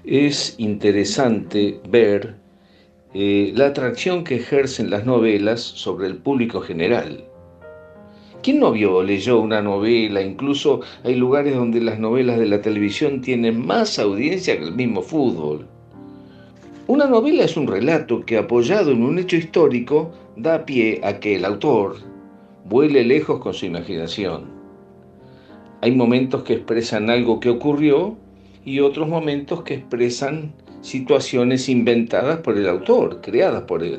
Es interesante ver la atracción que ejercen las novelas sobre el público general. ¿Quién no vio o leyó una novela? Incluso hay lugares donde las novelas de la televisión tienen más audiencia que el mismo fútbol. Una novela es un relato que, apoyado en un hecho histórico, da pie a que el autor vuele lejos con su imaginación. Hay momentos que expresan algo que ocurrió y otros momentos que expresan situaciones inventadas por el autor, creadas por él.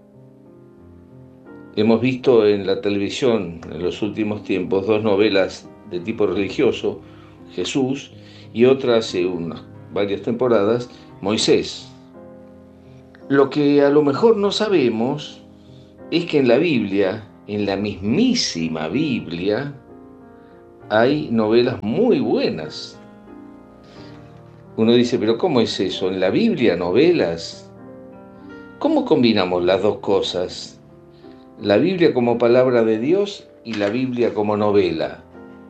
Hemos visto en la televisión en los últimos tiempos dos novelas de tipo religioso, Jesús, y otra hace varias temporadas, Moisés. Lo que a lo mejor no sabemos es que en la Biblia, en la mismísima Biblia, hay novelas muy buenas. Uno dice, pero ¿cómo es eso? ¿En la Biblia novelas? ¿Cómo combinamos las dos cosas? La Biblia como palabra de Dios y la Biblia como novela.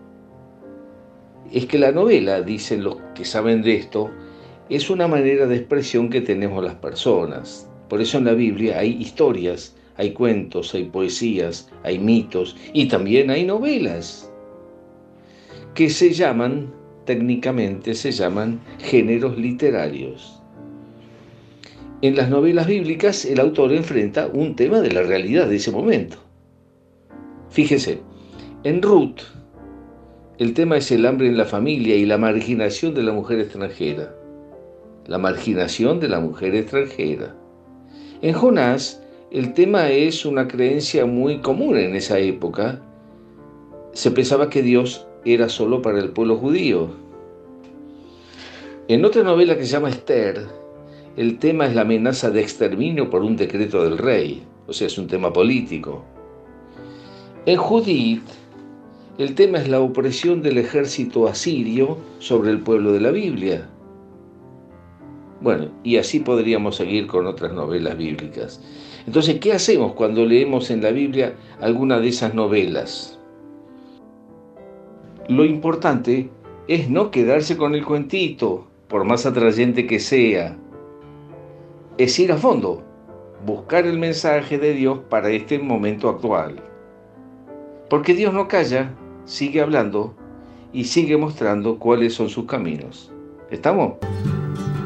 Es que la novela, dicen los que saben de esto, es una manera de expresión que tenemos las personas. Por eso en la Biblia hay historias, hay cuentos, hay poesías, hay mitos y también hay novelas que técnicamente se llaman géneros literarios. En las novelas bíblicas el autor enfrenta un tema de la realidad de ese momento. Fíjese, en Ruth el tema es el hambre en la familia y la marginación de la mujer extranjera. La marginación de la mujer extranjera. En Jonás el tema es una creencia muy común en esa época. Se pensaba que Dios era solo para el pueblo judío. En otra novela que se llama Esther, el tema es la amenaza de exterminio por un decreto del rey, o sea, es un tema político. En Judith, el tema es la opresión del ejército asirio sobre el pueblo de la Biblia. Bueno, y así podríamos seguir con otras novelas bíblicas. Entonces, ¿qué hacemos cuando leemos en la Biblia alguna de esas novelas? Lo importante es no quedarse con el cuentito, por más atrayente que sea. Es ir a fondo, buscar el mensaje de Dios para este momento actual. Porque Dios no calla, sigue hablando y sigue mostrando cuáles son sus caminos. ¿Estamos?